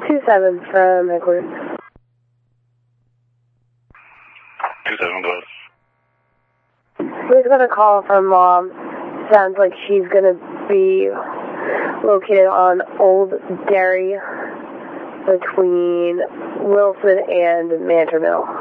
2-7 from headquarters. 2-7, go ahead. We just got a call from Mom. Sounds like she's going to be located on Old Dairy between Wilson and Manter Mill.